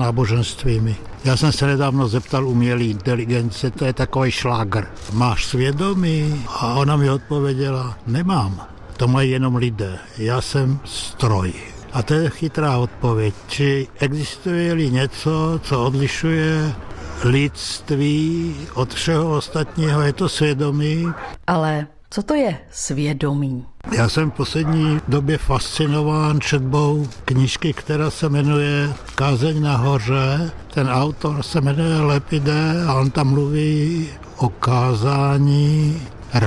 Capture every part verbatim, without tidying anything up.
náboženstvími. Já jsem se nedávno zeptal umělé inteligence, to je takový šlágr. Máš svědomí? A ona mi odpověděla, nemám. To mají jenom lidé. Já jsem stroj. A to je chytrá odpověď. Či existuje-li něco, co odlišuje lidství od všeho ostatního, je to svědomí. Ale co to je svědomí? Já jsem v poslední době fascinován četbou knížky, která se jmenuje Kázeň na hoře. Ten autor se jmenuje Lepide a on tam mluví o kázání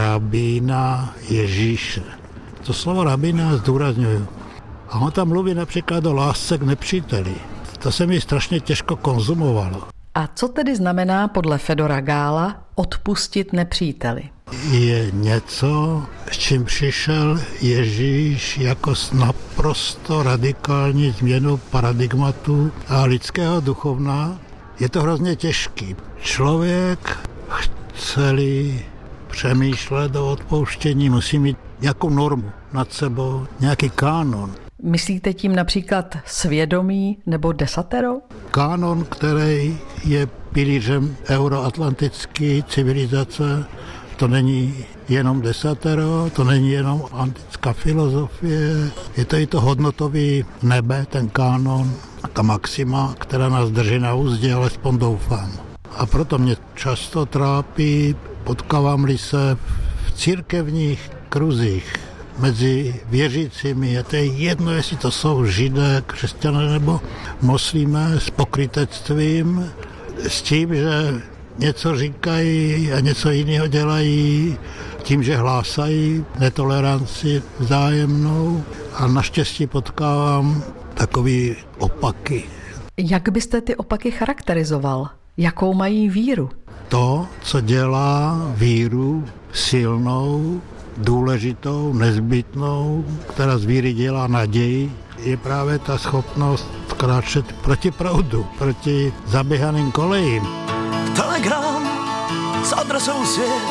rabína Ježíše. To slovo rabína zdůrazňuju. A on tam mluví například o lásce k nepříteli. To se mi strašně těžko konzumovalo. A co tedy znamená podle Fedora Gála odpustit nepříteli? Je něco, s čím přišel Ježíš jako s naprosto radikální změnu paradigmatu a lidského duchovna. Je to hrozně těžký. Člověk chce-li přemýšlet o odpouštění, musí mít nějakou normu nad sebou, nějaký kánon. Myslíte tím například svědomí nebo desatero? Kánon, který je pilířem euroatlantické civilizace, to není jenom desatero, to není jenom antická filozofie, je to i to hodnotový nebe, ten kánon, ta maxima, která nás drží na úzdě, alespoň doufám. A proto mě často trápí, potkávám-li se v církevních kruzích mezi věřícími, a to je jedno, jestli to jsou židé, křesťané nebo muslimé, s pokrytectvím, s tím, že něco říkají a něco jiného dělají, tím, že hlásají netoleranci vzájemnou, a naštěstí potkávám takový opaky. Jak byste ty opaky charakterizoval? Jakou mají víru? To, co dělá víru silnou, důležitou, nezbytnou, která z víry dělá naději, je právě ta schopnost kráčet proti proudu, proti zaběhaným kolejím. Telegram s adresou svět.